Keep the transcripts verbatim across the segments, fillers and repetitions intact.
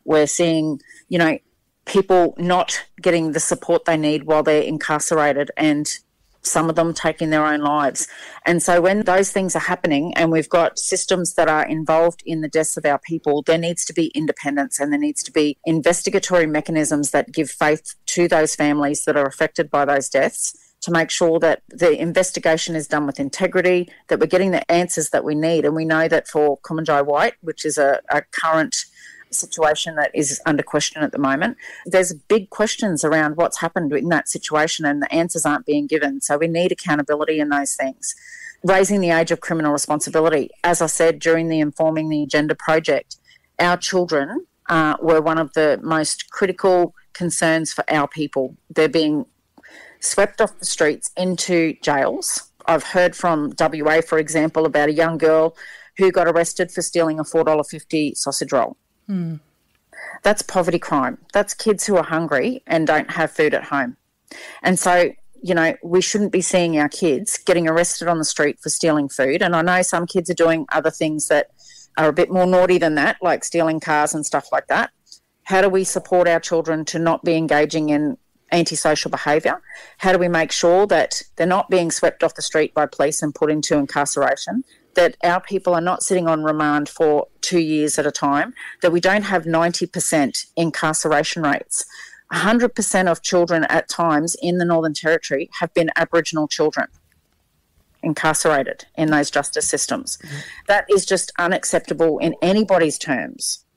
We're seeing, you know, people not getting the support they need while they're incarcerated, and some of them taking their own lives. And so when those things are happening and we've got systems that are involved in the deaths of our people, there needs to be independence, and there needs to be investigatory mechanisms that give faith to those families that are affected by those deaths, to make sure that the investigation is done with integrity, that we're getting the answers that we need. And we know that for Kumanjai White, which is a, a current situation that is under question at the moment, there's big questions around what's happened in that situation, and the answers aren't being given. So we need accountability in those things. Raising the age of criminal responsibility. As I said during the Informing the Agenda project, our children uh, were one of the most critical concerns for our people. They're being swept off the streets into jails. I've heard from W A, for example, about a young girl who got arrested for stealing a four dollars fifty sausage roll. Mm. That's poverty crime. That's kids who are hungry and don't have food at home. And so, you know, we shouldn't be seeing our kids getting arrested on the street for stealing food. And I know some kids are doing other things that are a bit more naughty than that, like stealing cars and stuff like that. How do we support our children to not be engaging in antisocial behaviour? How do we make sure that they're not being swept off the street by police and put into incarceration, that our people are not sitting on remand for two years at a time, that we don't have ninety percent incarceration rates? one hundred percent of children at times in the Northern Territory have been Aboriginal children incarcerated in those justice systems. Mm-hmm. That is just unacceptable in anybody's terms.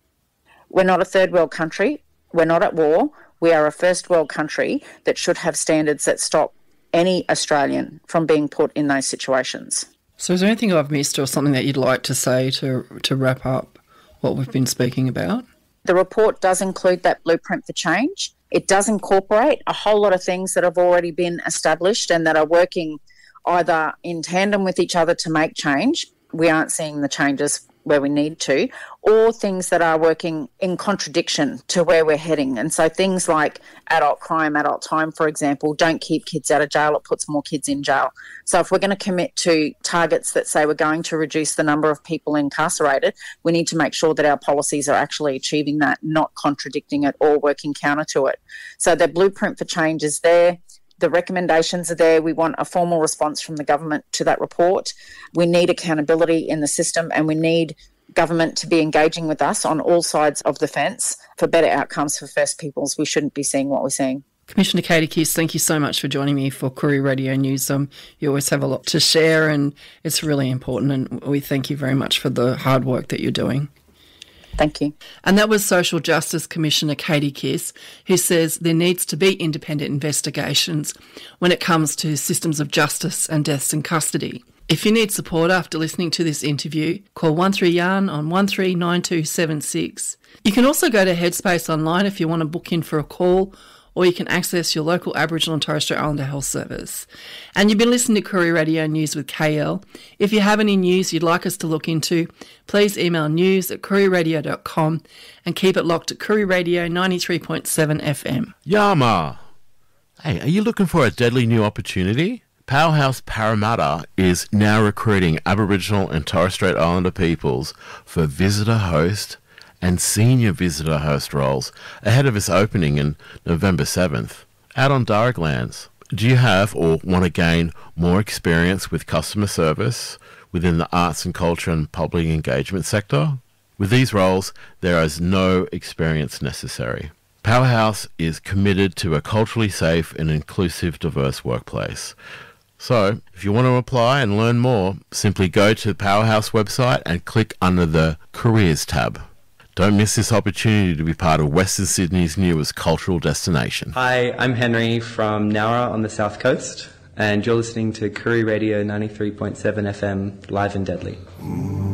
We're not a third world country. We're not at war. We are a first world country that should have standards that stop any Australian from being put in those situations. So is there anything I've missed or something that you'd like to say to to wrap up what we've been speaking about? The report does include that blueprint for change. It does incorporate a whole lot of things that have already been established and that are working either in tandem with each other to make change. We aren't seeing the changes where we need to, or things that are working in contradiction to where we're heading. And so things like adult crime, adult time, for example, don't keep kids out of jail, it puts more kids in jail. So if we're going to commit to targets that say we're going to reduce the number of people incarcerated, we need to make sure that our policies are actually achieving that, not contradicting it or working counter to it. So the blueprint for change is there. The recommendations are there. We want a formal response from the government to that report. We need accountability in the system, and we need government to be engaging with us on all sides of the fence for better outcomes for First Peoples. We shouldn't be seeing what we're seeing. Commissioner Katie Kiss, thank you so much for joining me for Koori Radio News. Um, you always have a lot to share, and it's really important, and we thank you very much for the hard work that you're doing. Thank you. And that was Social Justice Commissioner Katie Kiss, who says there needs to be independent investigations when it comes to systems of justice and deaths in custody. If you need support after listening to this interview, call one three yarn on one three nine two seven six. You can also go to Headspace online if you want to book in for a call, or you can access your local Aboriginal and Torres Strait Islander health service. And you've been listening to Koori Radio News with K L. If you have any news you'd like us to look into, please email news at koori radio dot com and keep it locked at Koori Radio ninety-three point seven F M. Yama! Hey, are you looking for a deadly new opportunity? Powerhouse Parramatta is now recruiting Aboriginal and Torres Strait Islander peoples for visitor host and senior visitor host roles ahead of its opening in November seventh, out on Darug lands. Do you have or want to gain more experience with customer service within the arts and culture and public engagement sector? With these roles, there is no experience necessary. Powerhouse is committed to a culturally safe and inclusive, diverse workplace. So, if you want to apply and learn more, simply go to the Powerhouse website and click under the Careers tab. Don't miss this opportunity to be part of Western Sydney's newest cultural destination. Hi, I'm Henry from Nowra on the South Coast, and you're listening to Koori Radio ninety-three point seven F M, live and deadly.